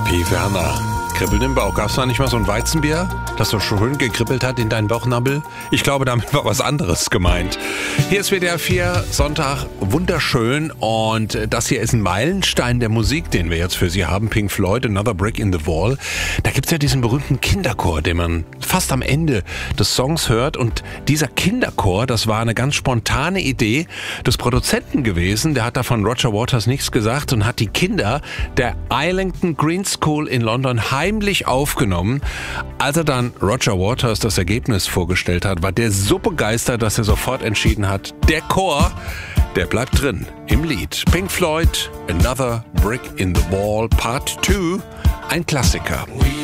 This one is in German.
P. Werner. Kribbeln im Bauch. Gab es da nicht mal so ein Weizenbier, das so schön gekribbelt hat in deinen Bauchnabel? Ich glaube, damit war was anderes gemeint. Hier ist WDR 4, Sonntag, wunderschön. Und das hier ist ein Meilenstein der Musik, den wir jetzt für Sie haben. Pink Floyd, Another Brick in the Wall. Da gibt es ja diesen berühmten Kinderchor, den man fast am Ende des Songs hört. Und dieser Kinderchor, das war eine ganz spontane Idee des Produzenten gewesen. Der hat da von Roger Waters nichts gesagt und hat die Kinder der Islington Green School in London heimlich aufgenommen. Als er dann Roger Waters das Ergebnis vorgestellt hat, war der so begeistert, dass er sofort entschieden hat, der Chor, der bleibt drin im Lied. Pink Floyd, Another Brick in the Wall, Part 2, ein Klassiker.